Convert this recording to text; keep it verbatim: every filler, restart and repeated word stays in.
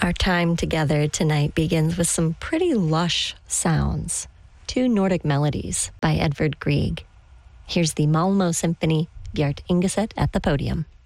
Our time together tonight begins with some pretty lush sounds. Two Nordic Melodies by Edvard Grieg. Here's the Malmö Symphony, Bjart Ingeset at the podium.